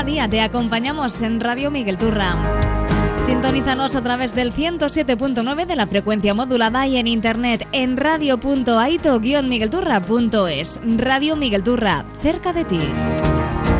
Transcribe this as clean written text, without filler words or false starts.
día te acompañamos en Radio Miguel Turra. Sintonízanos a través del 107.9 de la frecuencia modulada y en internet en radio.aito-miguelturra.es. Radio Miguel Turra, cerca de ti.